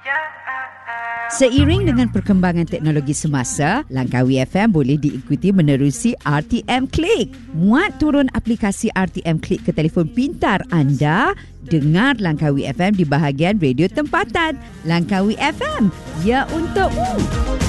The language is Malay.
Seiring dengan perkembangan teknologi semasa, Langkawi FM boleh diikuti menerusi RTM Click. Muat turun aplikasi RTM Click ke telefon pintar anda. Dengar Langkawi FM di bahagian radio tempatan. Langkawi FM, ya untukmu.